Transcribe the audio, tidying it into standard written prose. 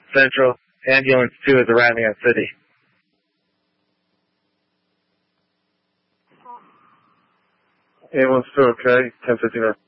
Central. Ambulance 2 is arriving at City. Ambulance 2, okay. 1059.